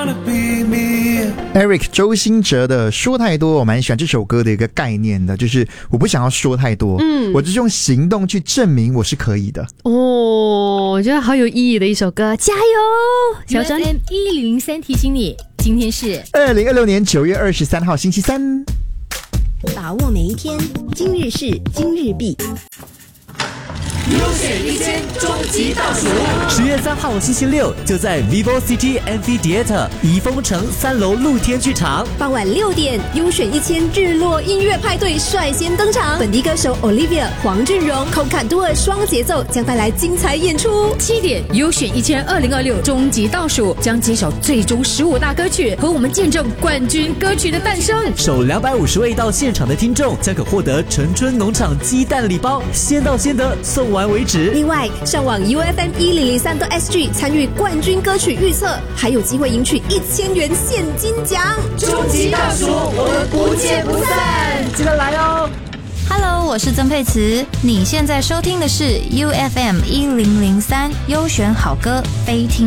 Eric 周兴哲的说太多，我蛮喜欢这首歌的一个概念的，就是我不想要说太多，我就是用行动去证明我是可以的。 我觉得好有意义的一首歌，加油！小张 103提醒你，今天是 2026年9月23号星期三， 把握每一天，今日事今日毕。 优选1000终极倒数 ，10月3号星期六就在 Vivo City Amphitheatre 怡丰城3楼露天剧场， 傍晚6点，优选1000日落音乐派对率先登场，本地歌手 Olivia、黄俊荣、Coca Duo 双节奏将带来精彩演出。 7点，优选1000 2026终极倒数将揭晓最终15大歌曲，和我们见证冠军歌曲的诞生。 首250位到现场的听众将可获得陈春农场鸡蛋礼包，先到先得，送完为止。 另外，上网 UFM1003.SG 参与冠军歌曲预测，还有机会赢取1000元现金奖。 终极倒数，我们不见不散， 记得来哦。 Hello， 我是曾沛慈，你现在收听的是 UFM1003 优选好歌非听。